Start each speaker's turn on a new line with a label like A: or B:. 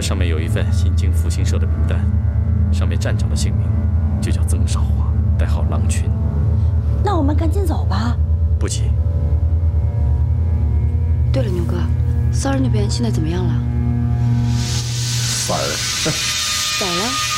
A: 上面有一份新京复兴社的名单，上面站长的姓名就叫曾少华，代号狼群。
B: 那我们赶紧走吧。
A: 不急。
C: 对了，牛哥，三儿那边现在怎么样了？
D: 三儿，
C: 咋了？